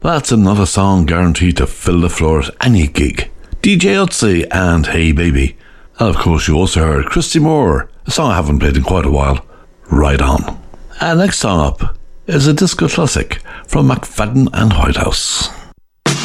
That's another song guaranteed to fill the floor at any gig. DJ Ötzi and Hey Baby. And of course you also heard Christy Moore, a song I haven't played in quite a while, Ride On. And next song up is a disco classic from McFadden and Whitehouse.